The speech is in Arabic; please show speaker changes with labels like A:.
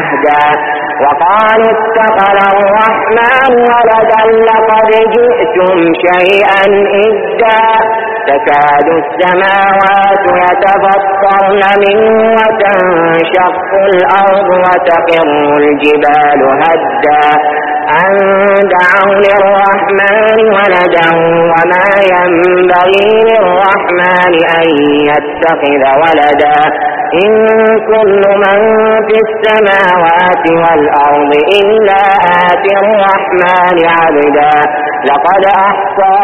A: عهدا وقالوا اتخذ الرحمن ولدا لقد جئتم شيئا إدا تكاد السماوات يتفطرن منه وتنشق الأرض وتخر الجبال هدا أن دعوا للرحمن ولدا وما ينبغي للرحمن أن يتخذ ولدا إن كل من في السماوات والأرض إلا آتي الرحمن عبدا لقد أحصاهم